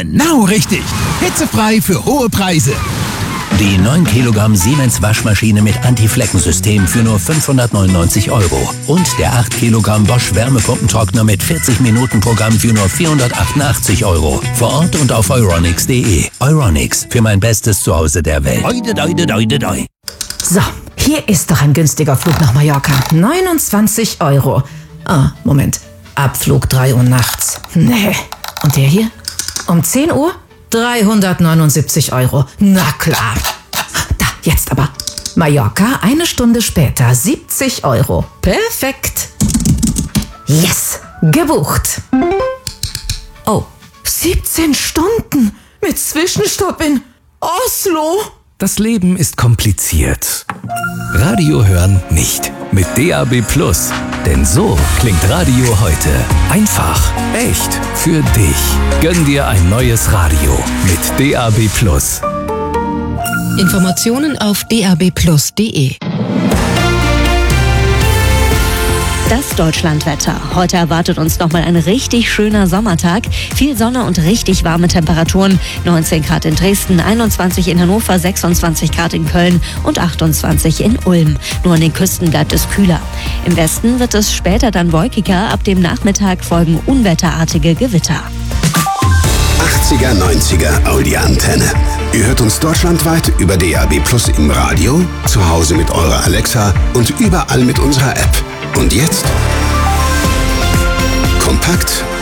Genau richtig. Hitzefrei für hohe Preise. Die 9 Kilogramm Siemens Waschmaschine mit Anti-Flecken-System für nur 599 €. Und der 8 Kilogramm Bosch Wärmepumpentrockner mit 40-Minuten-Programm für nur 488 €. Vor Ort und auf euronics.de. Euronics, für mein bestes Zuhause der Welt. So, hier ist doch ein günstiger Flug nach Mallorca. 29 €. Ah, Moment. Abflug 3 Uhr nachts. Nee. Und der hier? Um 10 Uhr? 379 €. Na klar. Da, jetzt aber. Mallorca, 1 Stunde später, 70 €. Perfekt. Yes, gebucht. Oh, 17 Stunden mit Zwischenstopp in Oslo. Das Leben ist kompliziert. Radio hören nicht. Mit DAB+. Denn so klingt Radio heute. Einfach, echt, für dich. Gönn dir ein neues Radio mit DAB+. Informationen auf dabplus.de. Das Deutschlandwetter. Heute erwartet uns nochmal ein richtig schöner Sommertag. Viel Sonne und richtig warme Temperaturen. 19 Grad in Dresden, 21 in Hannover, 26 Grad in Köln und 28 in Ulm. Nur an den Küsten bleibt es kühler. Im Westen wird es später dann wolkiger. Ab dem Nachmittag folgen unwetterartige Gewitter. 80er, 90er Audi-Antenne. Ihr hört uns deutschlandweit über DAB+ im Radio, zu Hause mit eurer Alexa und überall mit unserer App. Und jetzt? Kompakt